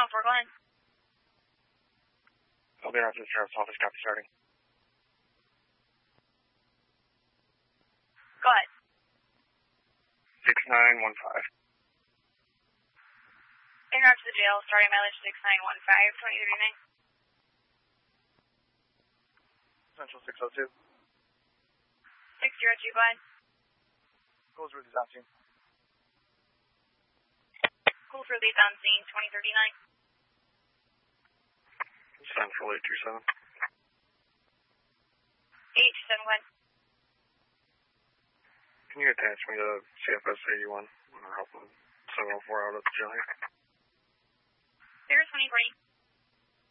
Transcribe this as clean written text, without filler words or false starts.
104, go ahead. I'll be around to the sheriff's office, copy starting. Go ahead. 6915. En route to the jail, starting mileage 6915, 23 remain. Central 602. 602, go ahead. Cool's release on scene. Cool's release on scene, 2039. Central 827. 827, go ahead. Can you attach me to CFS 81 when we're helping 704 out at the jail here? There's 2040.